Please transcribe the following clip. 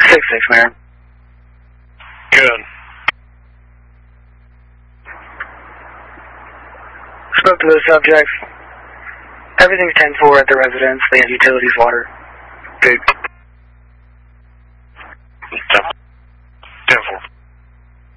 6-6, Mayor. Good. Spoke to those subjects. Everything's 10-4 at the residence. They have utilities, water. Good.